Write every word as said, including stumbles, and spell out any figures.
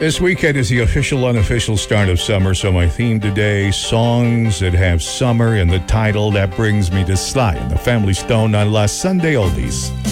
This weekend is the official, unofficial start of summer, so my theme today, songs that have summer in the title. That brings me to Sly and the Family Stone on La Sunday Oldies.